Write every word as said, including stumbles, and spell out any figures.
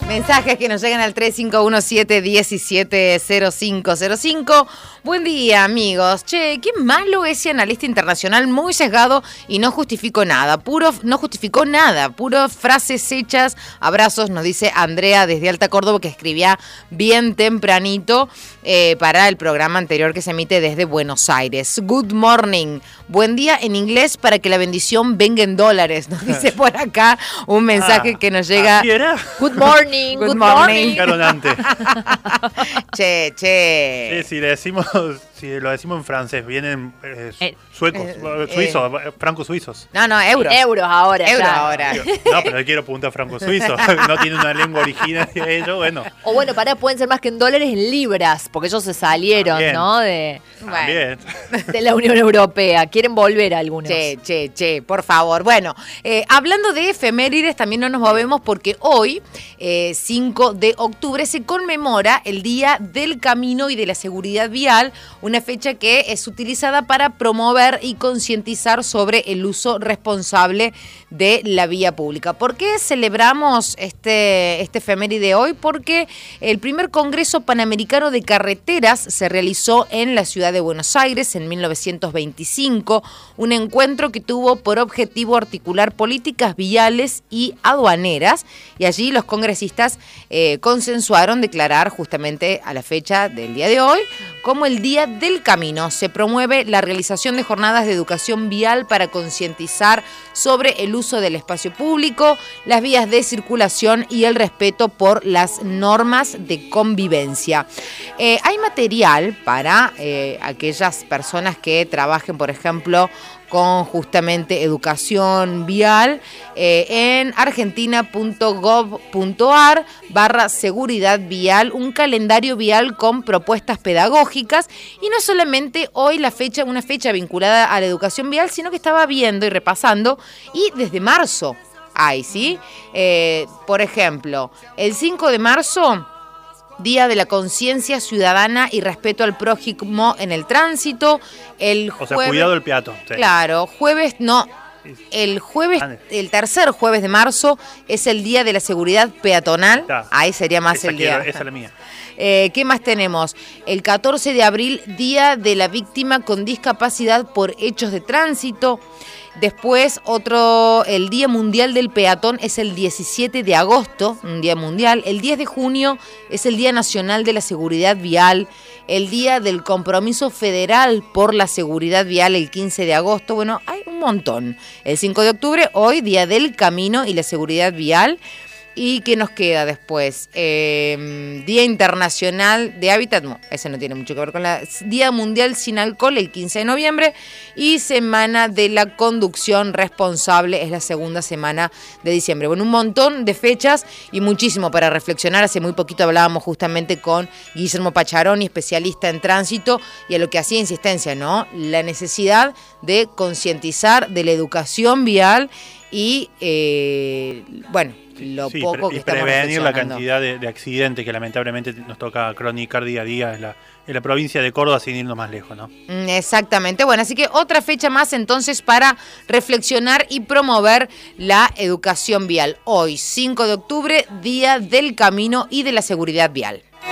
Mensajes que nos llegan al tres cinco uno siete, uno siete cero cinco cero cinco. Buen día, amigos. Che, qué malo ese analista internacional, muy sesgado y no justificó nada. Puro, no justificó nada. Puro frases hechas. Abrazos, nos dice Andrea desde Alta Córdoba, que escribía bien tempranito eh, para el programa anterior que se emite desde Buenos Aires. Good morning. Buen día en inglés para que la bendición venga en dólares. Nos dice por acá un mensaje ah, que nos llega. ¿Así era? Good morning. Good, Good morning. morning. Che, che. Sí, si le decimos, si lo decimos en francés, vienen eh, eh, suecos, eh, suizos, eh. francos suizos. No, no, euros. Euros ahora. Euros ya. ahora. No, pero yo quiero punta franco suizo. No tiene una lengua originaria de ellos, bueno. O bueno, pará, pueden ser más que en dólares, en libras, porque ellos se salieron, También. ¿no? De, También. de la Unión Europea. Quieren volver algunos. Che, che, che, por favor. Bueno, eh, hablando de efemérides, también no nos movemos porque hoy, eh, cinco de octubre, se conmemora el Día del Camino y de la Seguridad Vial, una fecha que es utilizada para promover y concientizar sobre el uso responsable de la vía pública. ¿Por qué celebramos este, este efeméride hoy? Porque el primer Congreso Panamericano de Carreteras se realizó en la ciudad de Buenos Aires en mil novecientos veinticinco, un encuentro que tuvo por objetivo articular políticas viales y aduaneras, y allí los congresistas eh, consensuaron declarar justamente a la fecha del día de hoy como el Día del Camino. Se promueve la realización de jornadas de educación vial para concientizar sobre el uso del espacio público, las vías de circulación y el respeto por las normas de convivencia. Eh, hay material para eh, aquellas personas que trabajen, por ejemplo, con justamente educación vial eh, en argentina.gov.ar barra seguridad vial, un calendario vial con propuestas pedagógicas, y no solamente hoy la fecha, una fecha vinculada a la educación vial, sino que estaba viendo y repasando, y desde marzo hay, ¿sí? Eh, por ejemplo, el cinco de marzo... Día de la Conciencia Ciudadana y Respeto al Prójimo en el Tránsito. El jueves, o sea, cuidado del peatón. Sí. Claro, jueves, no, el jueves, el tercer jueves de marzo es el Día de la Seguridad Peatonal. Ya. Ahí sería más esa el día. Quiero, esa es la mía. Eh, ¿Qué más tenemos? El catorce de abril, Día de la Víctima con Discapacidad por Hechos de Tránsito. Después, otro, el Día Mundial del Peatón es el diecisiete de agosto, un día mundial. El diez de junio es el Día Nacional de la Seguridad Vial. El Día del Compromiso Federal por la Seguridad Vial, el quince de agosto. Bueno, hay un montón. El cinco de octubre, hoy, Día del Camino y la Seguridad Vial. ¿Y qué nos queda después? Eh, Día Internacional de Hábitat, no, ese no tiene mucho que ver con la... Día Mundial Sin Alcohol, el quince de noviembre, y Semana de la Conducción Responsable, es la segunda semana de diciembre. Bueno, un montón de fechas y muchísimo para reflexionar. Hace muy poquito hablábamos justamente con Guillermo Pacharoni, especialista en tránsito, y a lo que hacía insistencia, ¿no? La necesidad de concientizar de la educación vial y, eh, bueno... lo sí, poco que y estamos prevenir la cantidad de, de accidentes que lamentablemente nos toca cronicar día a día en la, en la provincia de Córdoba, sin irnos más lejos, ¿no? Exactamente. Bueno, así que otra fecha más entonces para reflexionar y promover la educación vial. Hoy, cinco de octubre, Día del Camino y de la Seguridad Vial.